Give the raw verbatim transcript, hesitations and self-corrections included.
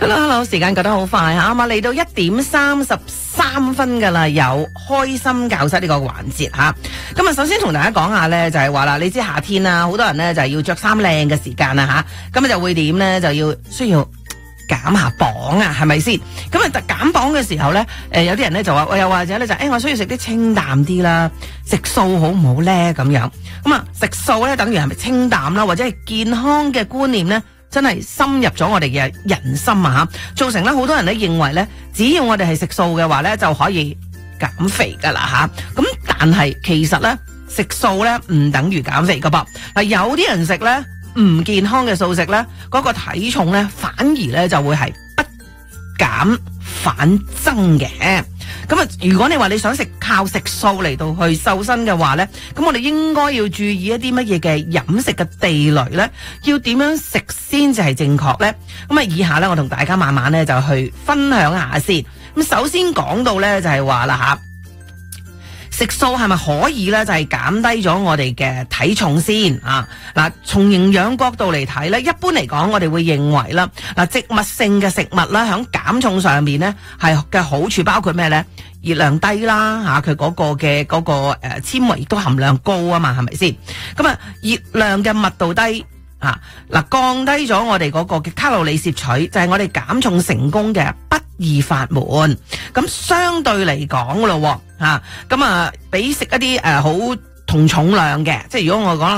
Hello Hello，時間過得好快吓，咁啊嚟到一點三十三分噶啦，有開心教室呢個環節吓。咁啊，首先同大家講下咧，就係話啦，你知夏天啊，好多人咧就係要着衫靚嘅時間啊吓，咁啊就會點咧，就要需要減下磅啊，係咪先？咁啊，減磅嘅時候咧，誒有啲人咧就話，我又或者咧就誒、欸，我需要食啲清淡啲啦，食素好唔好咧？咁樣咁啊，食素咧等於係咪清淡啦，或者係健康嘅觀念咧？真係深入咗我哋嘅人心啊！造成咧好多人咧認為咧，只要我哋係食素嘅話咧，就可以減肥噶啦吓。咁但係其實咧，食素咧唔等於減肥噶噃。嗱，有啲人食咧唔健康嘅素食咧，嗰個體重咧反而咧就會係不減反增嘅。咁啊，如果你話你想食靠食素嚟到去瘦身嘅話咧，咁我哋應該要注意一啲乜嘢嘅飲食嘅地雷咧？要點樣食先至係正確咧？咁啊，以下咧我同大家慢慢咧就去分享下先。咁首先講到咧就係話啦吓。食素係咪可以咧？就係減低咗我哋嘅體重先啊！嗱，從營養角度嚟睇咧，一般嚟講，我哋會認為啦，嗱，植物性嘅食物啦，響減重上面咧係嘅好處包括咩咧？熱量低啦，吓佢嗰個嘅嗰個誒纖維亦都含量高啊嘛，係咪先？咁啊，熱量嘅密度低啊，嗱，降低咗我哋嗰個嘅卡路里攝取，就係我哋減重成功嘅不二法門。咁相對嚟講咯，吓咁啊，比食一啲誒好同重量嘅，即係如果我講。